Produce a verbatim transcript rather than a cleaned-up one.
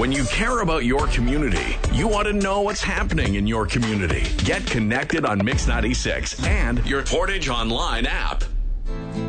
When you care about your community, you want to know what's happening in your community. Get connected on Mix ninety-six and your Portage Online app.